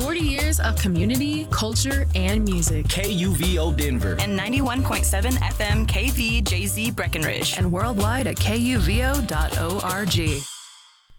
40 years of community, culture, and music. KUVO Denver. And 91.7 FM KVJZ Breckenridge. And worldwide at kuvo.org.